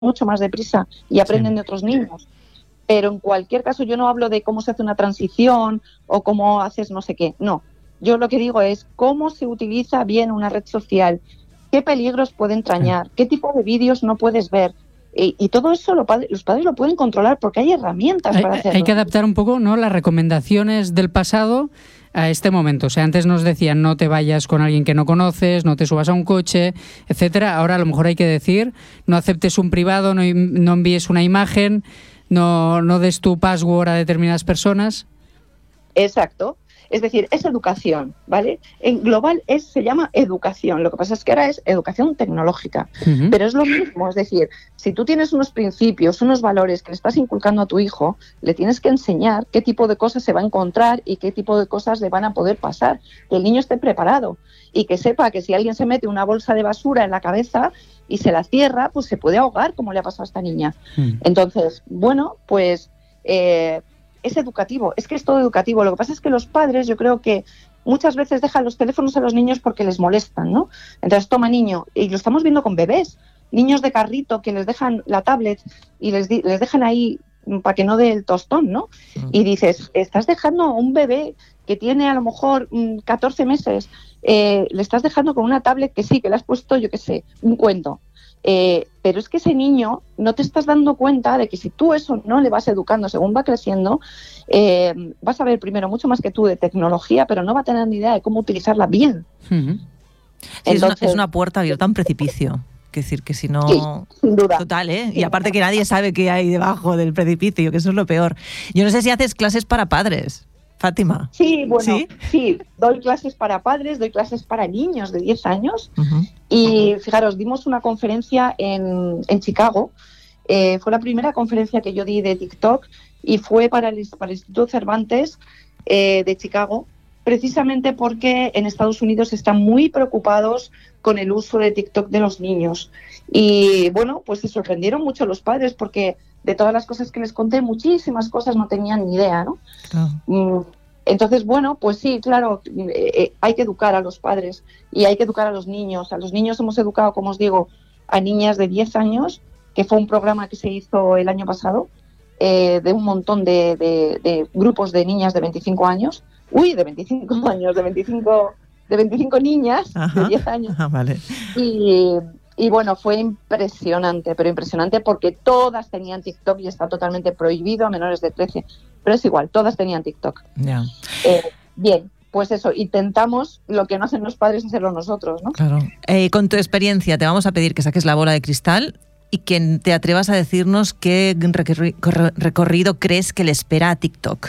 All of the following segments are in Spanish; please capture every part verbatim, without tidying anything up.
mucho más deprisa y aprenden sí. de otros niños. Pero en cualquier caso yo no hablo de cómo se hace una transición o cómo haces no sé qué, no. Yo lo que digo es cómo se utiliza bien una red social, qué peligros puede entrañar, sí. qué tipo de vídeos no puedes ver. Y, y todo eso lo, los padres lo pueden controlar porque hay herramientas hay, para hacerlo. Hay que adaptar un poco, ¿no?, las recomendaciones del pasado a este momento. O sea, antes nos decían no te vayas con alguien que no conoces, no te subas a un coche, etcétera. Ahora a lo mejor hay que decir no aceptes un privado, no, no envíes una imagen, no, no des tu password a determinadas personas. Exacto. Es decir, es educación, ¿vale? En global es, se llama educación. Lo que pasa es que ahora es educación tecnológica. Uh-huh. Pero es lo mismo, es decir, si tú tienes unos principios, unos valores que le estás inculcando a tu hijo, le tienes que enseñar qué tipo de cosas se va a encontrar y qué tipo de cosas le van a poder pasar. Que el niño esté preparado y que sepa que si alguien se mete una bolsa de basura en la cabeza y se la cierra, pues se puede ahogar, como le ha pasado a esta niña. Uh-huh. Entonces, bueno, pues... Eh, es educativo, es que es todo educativo. Lo que pasa es que los padres, yo creo que muchas veces dejan los teléfonos a los niños porque les molestan, ¿no? Entonces, toma niño, y lo estamos viendo con bebés, niños de carrito que les dejan la tablet y les, di- les dejan ahí para que no dé el tostón, ¿no? Uh-huh. Y dices, estás dejando a un bebé que tiene a lo mejor mmm, catorce meses, eh, le estás dejando con una tablet que sí, que le has puesto, yo qué sé, un cuento. Eh, pero es que ese niño no te estás dando cuenta de que si tú eso no le vas educando según va creciendo, eh, vas a ver primero mucho más que tú de tecnología, pero no va a tener ni idea de cómo utilizarla bien. Uh-huh. Sí, Entonces, es, una, es una puerta abierta a un precipicio. Es decir, que si no... Sí, sin duda. Total, ¿eh? Y aparte que nadie sabe qué hay debajo del precipicio, que eso es lo peor. Yo no sé si haces clases para padres, Fátima. Sí, bueno, sí, sí doy clases para padres, doy clases para niños de diez años. Uh-huh. Y fijaros, dimos una conferencia en, en Chicago. Eh, fue la primera conferencia que yo di de TikTok y fue para el, para el Instituto Cervantes eh, de Chicago, precisamente porque en Estados Unidos están muy preocupados con el uso de TikTok de los niños. Y bueno, pues se sorprendieron mucho los padres porque de todas las cosas que les conté, muchísimas cosas no tenían ni idea, ¿no? Oh. Entonces, bueno, pues sí, claro, eh, hay que educar a los padres y hay que educar a los niños. A los niños hemos educado, como os digo, a niñas de diez años, que fue un programa que se hizo el año pasado, eh, de un montón de, de, de grupos de niñas de veinticinco años. Uy, de veinticinco años, de veinticinco, de veinticinco niñas, ajá, de diez años. Ajá, vale. Y... Y bueno, fue impresionante, pero impresionante porque todas tenían TikTok y está totalmente prohibido a menores de trece. Pero es igual, todas tenían TikTok. Yeah. Eh, bien, pues eso, intentamos lo que no hacen los padres hacerlo nosotros, ¿no? Claro. Eh, con tu experiencia, te vamos a pedir que saques la bola de cristal y que te atrevas a decirnos qué recorri- recorrido crees que le espera a TikTok.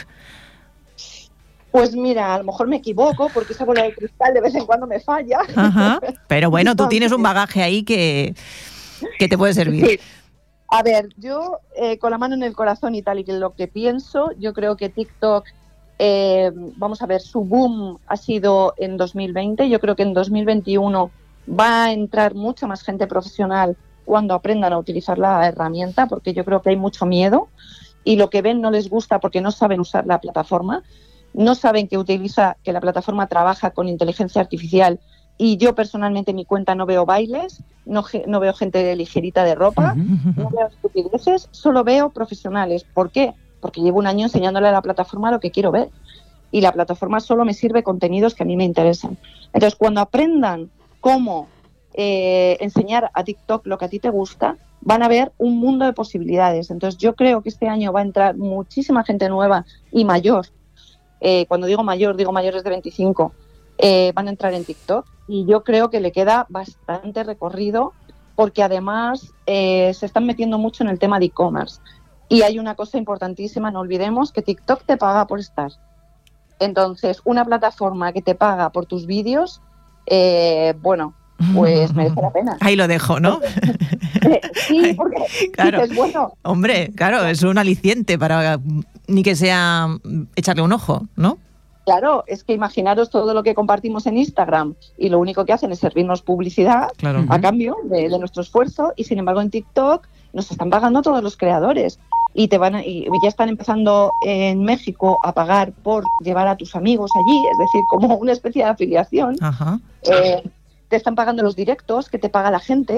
Pues mira, a lo mejor me equivoco porque esa bola de cristal de vez en cuando me falla. Ajá. Pero bueno, tú tienes un bagaje ahí que, que te puede servir. Sí. A ver, yo eh, con la mano en el corazón y tal y que lo que pienso, yo creo que TikTok, eh, vamos a ver, su boom ha sido en dos mil veinte. Yo creo que en dos mil veintiuno va a entrar mucha más gente profesional cuando aprendan a utilizar la herramienta, porque yo creo que hay mucho miedo y lo que ven no les gusta porque no saben usar la plataforma. No saben que utiliza, que la plataforma trabaja con inteligencia artificial y yo personalmente en mi cuenta no veo bailes, no, no veo gente ligerita de ropa, no veo estupideces, solo veo profesionales. ¿Por qué? Porque llevo un año enseñándole a la plataforma lo que quiero ver y la plataforma solo me sirve contenidos que a mí me interesan. Entonces, cuando aprendan cómo eh, enseñar a TikTok lo que a ti te gusta, van a ver un mundo de posibilidades. Entonces, yo creo que este año va a entrar muchísima gente nueva y mayor. Eh, cuando digo mayor, digo mayores de veinticinco, eh, van a entrar en TikTok y yo creo que le queda bastante recorrido porque además eh, se están metiendo mucho en el tema de e-commerce. Y hay una cosa importantísima, no olvidemos que TikTok te paga por estar. Entonces, una plataforma que te paga por tus vídeos, eh, bueno, pues merece la pena. Ahí lo dejo, ¿no? Eh, sí, porque claro. dices, bueno... Hombre, claro, es un aliciente para ni que sea echarle un ojo, ¿no? Claro, es que imaginaros todo lo que compartimos en Instagram y lo único que hacen es servirnos publicidad claro. a cambio de, de nuestro esfuerzo y sin embargo en TikTok nos están pagando todos los creadores y te van a, y ya están empezando en México a pagar por llevar a tus amigos allí, es decir, como una especie de afiliación. Ajá. Eh, te están pagando los directos que te paga la gente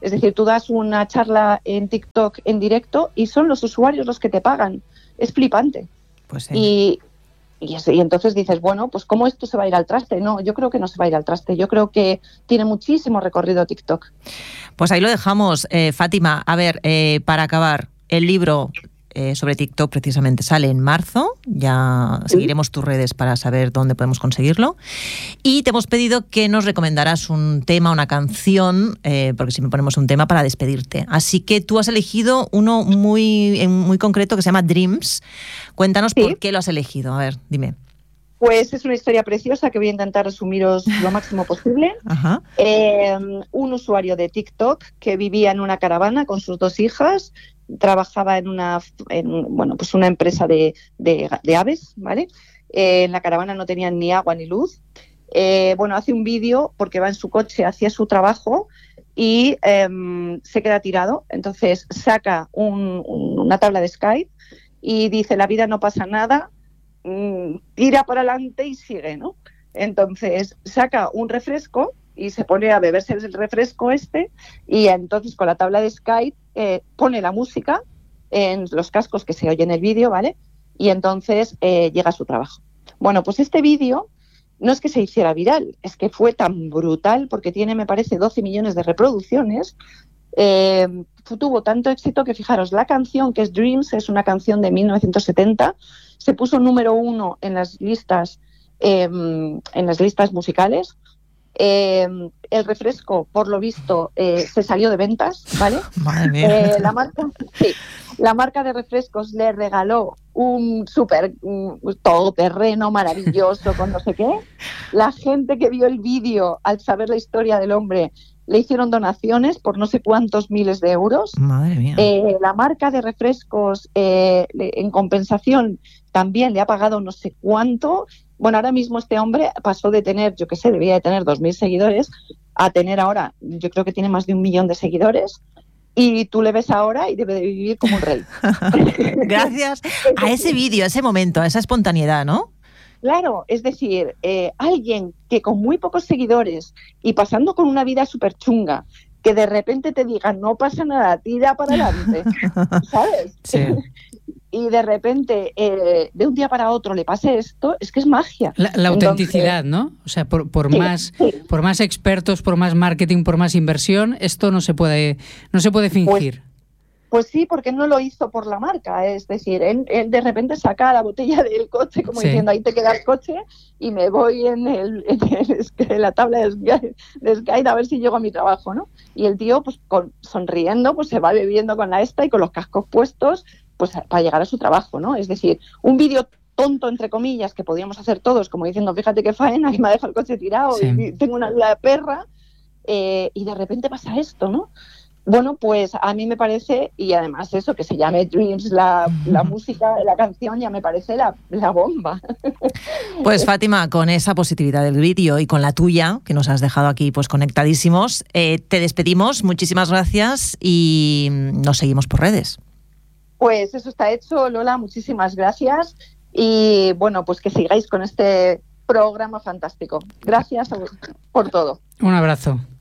Es decir, tú das una charla en TikTok en directo y son los usuarios los que te pagan. Es flipante. Pues sí. Y, y, es, y entonces dices, bueno, pues ¿cómo esto se va a ir al traste? No, yo creo que no se va a ir al traste. Yo creo que tiene muchísimo recorrido TikTok. Pues ahí lo dejamos, eh, Fátima. A ver, eh, para acabar, el libro eh, sobre TikTok precisamente sale en marzo. Ya ¿Sí? seguiremos tus redes para saber dónde podemos conseguirlo. Y te hemos pedido que nos recomendaras un tema, una canción, eh, porque siempre ponemos un tema para despedirte. Así que tú has elegido uno muy, muy concreto que se llama Dreams. Cuéntanos ¿Sí? por qué lo has elegido. A ver, dime. Pues es una historia preciosa que voy a intentar resumiros lo máximo posible. Ajá. Eh, un usuario de TikTok que vivía en una caravana con sus dos hijas, trabajaba en una, en, bueno, pues una empresa de, de, de aves, ¿vale? Eh, en la caravana no tenían ni agua ni luz. Eh, bueno, hace un vídeo porque va en su coche hacia su trabajo y eh, se queda tirado. Entonces saca un, un, una tabla de Skype y dice, la vida no pasa nada, mmm, tira para adelante y sigue, ¿no? Entonces saca un refresco y se pone a beberse el refresco este y entonces con la tabla de Skype eh, pone la música en los cascos que se oye en el vídeo, ¿vale? Y entonces eh, llega a su trabajo. Bueno, pues este vídeo no es que se hiciera viral, es que fue tan brutal porque tiene, me parece, doce millones de reproducciones. Eh, tuvo tanto éxito que, fijaros, la canción que es Dreams es una canción de mil novecientos setenta, se puso número uno en las listas, eh, en las listas musicales. Eh, el refresco, por lo visto, eh, se salió de ventas, ¿vale? Madre mía. Eh, la marca, sí, la marca de refrescos le regaló un súper um, todoterreno maravilloso con no sé qué. La gente que vio el vídeo, al saber la historia del hombre, le hicieron donaciones por no sé cuántos miles de euros. Madre mía. Eh, la marca de refrescos, eh, en compensación, también le ha pagado no sé cuánto. Bueno, ahora mismo este hombre pasó de tener, yo qué sé, debía de tener dos mil seguidores, a tener ahora, yo creo que tiene más de un millón de seguidores. Y tú le ves ahora y debe de vivir como un rey. Gracias a ese vídeo, a ese momento, a esa espontaneidad, ¿no? Claro, es decir, eh, alguien que con muy pocos seguidores y pasando con una vida súper chunga, que de repente te diga, no pasa nada, tira para adelante, ¿sabes? Sí. Y de repente, eh, de un día para otro le pase esto, es que es magia. La, la Entonces, autenticidad, ¿no? O sea, por, por, sí, más, sí. por más expertos, por más marketing, por más inversión, esto no se puede, no se puede fingir. Pues, Pues sí, porque no lo hizo por la marca, es decir, él, él de repente saca la botella del coche como sí. diciendo, ahí te queda el coche y me voy en, el, en, el, en la tabla de Skype, de Skype a ver si llego a mi trabajo, ¿no? Y el tío, pues con, sonriendo, pues se va bebiendo con la esta y con los cascos puestos, pues para llegar a su trabajo, ¿no? Es decir, un vídeo tonto, entre comillas, que podíamos hacer todos, como diciendo, fíjate qué faena, que me ha dejado el coche tirado sí. y tengo una vida de perra, eh, y de repente pasa esto, ¿no? Bueno, pues a mí me parece, y además eso, que se llame Dreams, la, la música, la canción, ya me parece la, la bomba. Pues Fátima, con esa positividad del vídeo y con la tuya, que nos has dejado aquí pues conectadísimos, eh, te despedimos, muchísimas gracias y nos seguimos por redes. Pues eso está hecho, Lola, muchísimas gracias y bueno, pues que sigáis con este programa fantástico. Gracias por todo. Un abrazo.